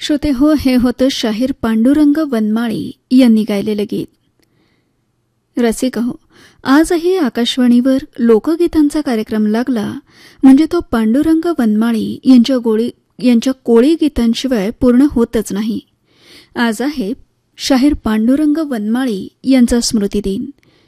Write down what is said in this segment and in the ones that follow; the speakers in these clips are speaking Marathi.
श्रोते हो, हे होतं शाहीर पांडुरंग वनमाळी यांनी गायलेलं गीत. रसिक हो, आजही आकाशवाणीवर लोकगीतांचा कार्यक्रम लागला म्हणजे तो पांडुरंग वनमाळी यांच्या कोळी गीतांशिवाय पूर्ण होतच नाही. आज आहे शाहीर पांडुरंग वनमाळी यांचा स्मृतिदिन.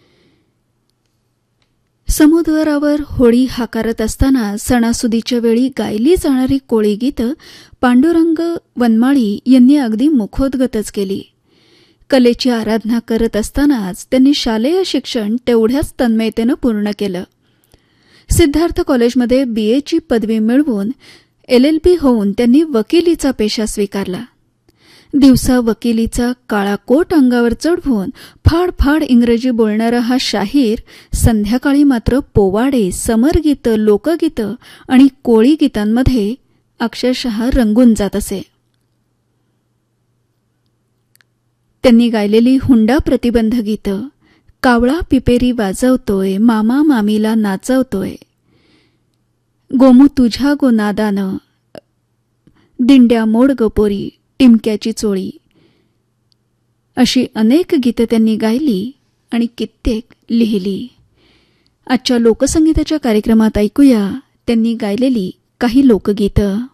समुद्रावर होळी हाकारत असताना सणासुदीच्या वेळी गायली जाणारी कोळी गीतं पांडुरंग वनमाळी यांनी अगदी मुखोद्गतच केली. कलेची आराधना करत असतानाच त्यांनी शालेय शिक्षण तेवढ्याच तन्मयतेनं पूर्ण केलं. सिद्धार्थ कॉलेजमध्ये BAची पदवी मिळवून LLB होऊन त्यांनी वकिलीचा पेशा स्वीकारला. दिवसा वकिलीचा काळा कोट अंगावर चढवून फाडफाड इंग्रजी बोलणारा हा शाहीर संध्याकाळी मात्र पोवाडे, समरगीतं, लोकगीतं आणि कोळी गीतांमध्ये अक्षरशः रंगून जात असे. त्यांनी गायलेली हुंडा प्रतिबंध गीतं, कावळा पिपेरी वाजवतोय, मामा मामीला नाचवतोय, गोमू तुझ्या गो नादानं, दिंड्या मोड गपोरी, टिमक्याची चोळी, अशी अनेक गीतं त्यांनी गायली आणि कित्येक लिहिली. आजच्या लोकसंगीताच्या कार्यक्रमात ऐकूया त्यांनी गायलेली काही लोकगीतं.